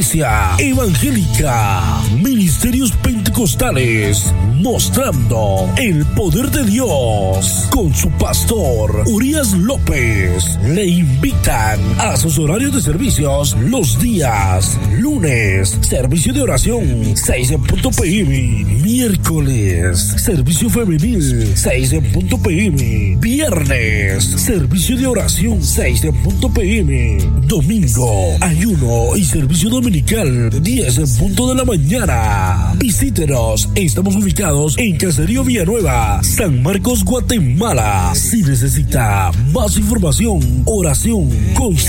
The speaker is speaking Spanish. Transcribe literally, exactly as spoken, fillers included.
Iglesia Evangélica, Ministerios Pentecostales, mostrando el poder de Dios con su pastor Urias López. Le invitan a sus horarios de servicios los días lunes, servicio de oración seis en punto p m, miércoles, servicio femenil seis en punto p m, viernes, servicio de oración seis en punto p m, domingo, ayuno y servicio dominical diez en punto de la mañana. Visítenos, estamos ubicados en Caserío Villanueva, San Marcos, Guatemala. Si necesita más información, oración, con